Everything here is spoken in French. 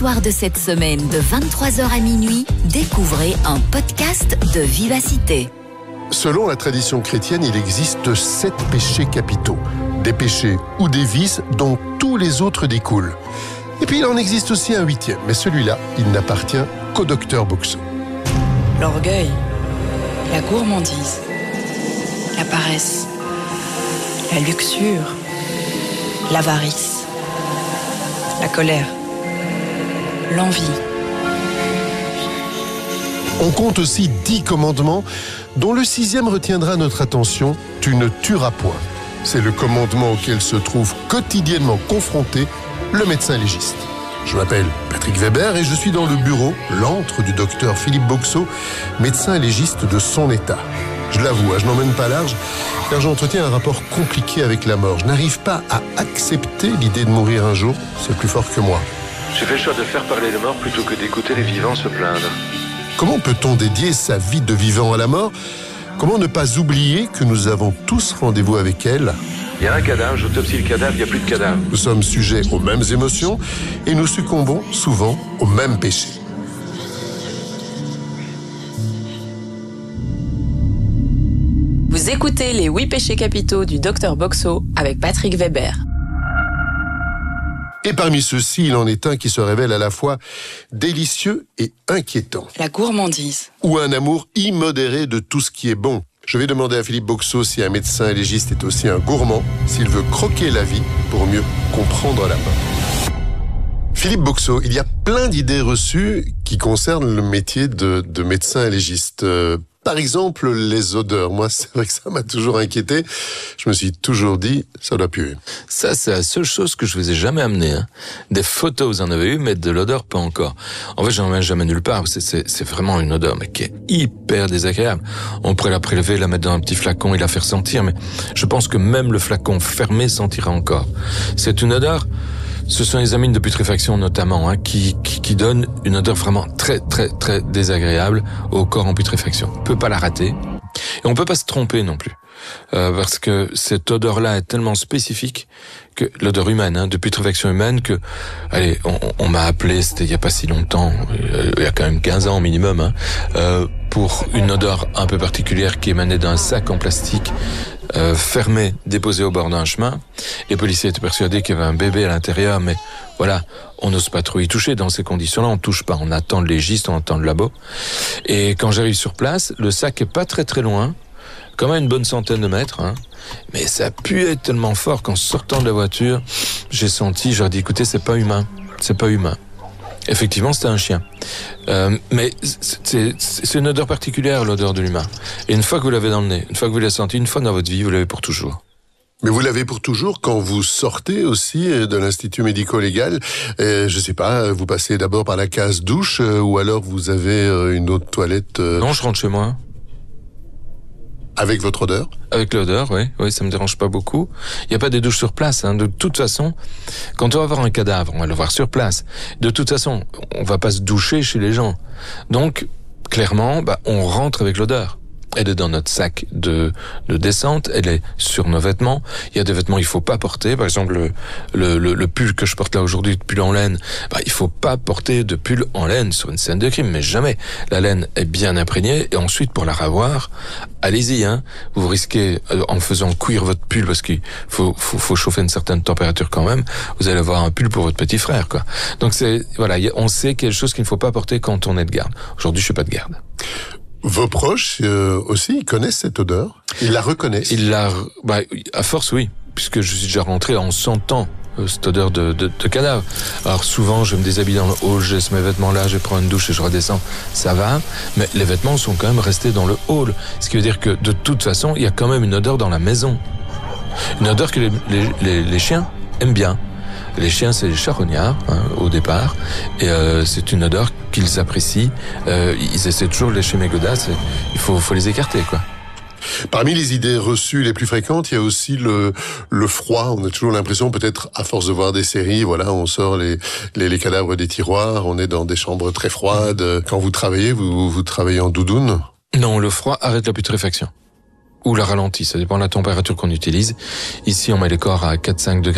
soirs de cette semaine de 23h à minuit, découvrez un podcast de Vivacité. Selon la tradition chrétienne, il existe 7 péchés capitaux. Des péchés ou des vices dont tous les autres découlent. Et puis il en existe aussi un 8e, mais celui-là, il n'appartient qu'au docteur Boxo. L'orgueil, la gourmandise, la paresse, la luxure, l'avarice, la colère, l'envie. On compte aussi 10 commandements, dont le 6e retiendra notre attention, tu ne tueras point. C'est le commandement auquel se trouve quotidiennement confronté le médecin légiste. Je m'appelle Patrick Weber et je suis dans le bureau, l'antre du docteur Philippe Boxo, médecin légiste de son état. Je l'avoue, je n'emmène pas large, car j'entretiens un rapport compliqué avec la mort. Je n'arrive pas à accepter l'idée de mourir un jour, c'est plus fort que moi. J'ai fait le choix de faire parler les morts plutôt que d'écouter les vivants se plaindre. Comment peut-on dédier sa vie de vivant à la mort ? Comment ne pas oublier que nous avons tous rendez-vous avec elle ? Il y a un cadavre, j'autopsie le cadavre, il n'y a plus de cadavre. Nous sommes sujets aux mêmes émotions et nous succombons souvent aux mêmes péchés. Vous écoutez les 8 péchés capitaux du docteur Boxo avec Patrick Weber. Et parmi ceux-ci, il en est un qui se révèle à la fois délicieux et inquiétant. La gourmandise. Ou un amour immodéré de tout ce qui est bon. Je vais demander à Philippe Boxo si un médecin légiste est aussi un gourmand, s'il veut croquer la vie pour mieux comprendre la mort. Philippe Boxo, il y a plein d'idées reçues qui concernent le métier de médecin légiste. Par exemple, les odeurs. Moi, c'est vrai que ça m'a toujours inquiété. Je me suis toujours dit, ça doit puer. Ça, c'est la seule chose que je vous ai jamais amené. Hein. Des photos, vous en avez eu, mais de l'odeur, pas encore. En fait, j'en mets jamais nulle part. C'est vraiment une odeur, mais qui est hyper désagréable. On pourrait la prélever, la mettre dans un petit flacon et la faire sentir, mais je pense que même le flacon fermé sentira encore. C'est une odeur. Ce sont les amines de putréfaction notamment qui donnent une odeur vraiment très très très désagréable au corps en putréfaction. On peut pas la rater et on peut pas se tromper non plus parce que cette odeur-là est tellement spécifique que l'odeur humaine, de putréfaction humaine, que allez, on m'a appelé, c'était il y a pas si longtemps, il y a quand même 15 ans minimum, pour une odeur un peu particulière qui émanait d'un sac en plastique fermé, déposé au bord d'un chemin. Les policiers étaient persuadés qu'il y avait un bébé à l'intérieur, mais voilà, on n'ose pas trop y toucher dans ces conditions-là, on touche pas, on attend le légiste, on attend le labo. Et quand j'arrive sur place, le sac est pas très très loin, quand même une bonne centaine de mètres, mais ça puait tellement fort qu'en sortant de la voiture, j'ai senti, j'aurais dit, écoutez, c'est pas humain. Effectivement, c'était un chien. Mais c'est une odeur particulière, l'odeur de l'humain. Et une fois que vous l'avez dans le nez, une fois que vous l'avez senti, une fois dans votre vie, vous l'avez pour toujours. Mais vous l'avez pour toujours quand vous sortez aussi de l'Institut médico-légal. Je sais pas, vous passez d'abord par la case douche ou alors vous avez une autre toilette. Non, je rentre chez moi. Avec votre odeur ? Avec l'odeur, oui, ça me dérange pas beaucoup. Il n'y a pas des douches sur place, De toute façon, quand on va voir un cadavre, on va le voir sur place. De toute façon, on va pas se doucher chez les gens. Donc, clairement, on rentre avec l'odeur. Elle est dans notre sac de descente, elle est sur nos vêtements. Il y a des vêtements il faut pas porter. Par exemple, le pull que je porte là aujourd'hui, pull en laine, il faut pas porter de pull en laine sur une scène de crime, mais jamais. La laine est bien imprégnée et ensuite pour la ravoir, allez-y, Vous risquez, en faisant cuire votre pull, parce qu'il faut chauffer une certaine température quand même, vous allez avoir un pull pour votre petit frère, quoi. Donc on sait quelque chose qu'il ne faut pas porter quand on est de garde. Aujourd'hui, je suis pas de garde. Vos proches aussi, ils connaissent cette odeur ? Ils la reconnaissent ? À force, oui, puisque je suis déjà rentré en sentant cette odeur de cadavre. Alors souvent, je me déshabille dans le hall, je laisse mes vêtements là, je prends une douche et je redescends, ça va, mais les vêtements sont quand même restés dans le hall. Ce qui veut dire que de toute façon, il y a quand même une odeur dans la maison. Une odeur que les chiens aiment bien. Les chiens, c'est les charognards, au départ, et c'est une odeur qu'ils apprécient. Ils essaient toujours de lécher mes godasses, il faut les écarter, quoi. Parmi les idées reçues les plus fréquentes, il y a aussi le froid. On a toujours l'impression, peut-être à force de voir des séries, on sort les cadavres des tiroirs, on est dans des chambres très froides. Quand vous travaillez, vous travaillez en doudoune ? Non, le froid arrête la putréfaction. Ou la ralentit, ça dépend de la température qu'on utilise. Ici, on met les corps à 4-5 degrés